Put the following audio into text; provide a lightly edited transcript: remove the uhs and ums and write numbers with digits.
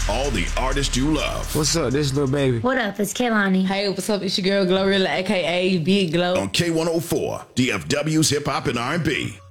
all the artists you love. What's up? This Lil Baby. What up? It's Kehlani. Hey, what's up? It's your girl Glorilla, aka Big Glow. On K104, DFW's Hip Hop and R&B.